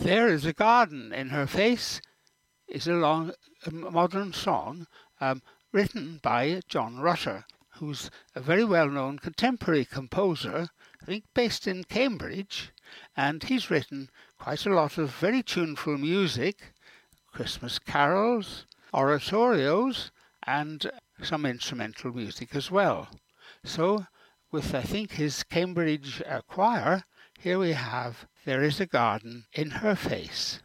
There is a garden in her face is a modern song written by John Rutter, who's a very well-known contemporary composer, I think based in Cambridge, and he's written quite a lot of very tuneful music, Christmas carols, oratorios, and some instrumental music as well. So, with I think his Cambridge choir, here we have There is a Garden in Her Face.